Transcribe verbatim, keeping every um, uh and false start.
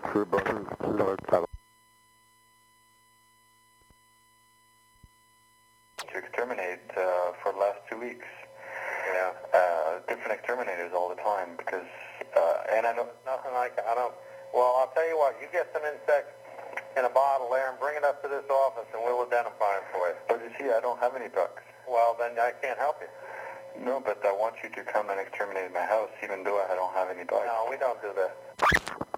Crew button, start travel. To exterminate uh, for the last two weeks. Yeah. Uh, different exterminators all the time because, uh, and I don't, nothing like, I don't, well, I'll tell you what, you get some insects in a bottle there and bring it up to this office and we'll identify them for you. But you see, I don't have any bugs. Well, then I can't help you. No, but I want you to come and exterminate my house even though I don't have any bugs. No, we don't do that.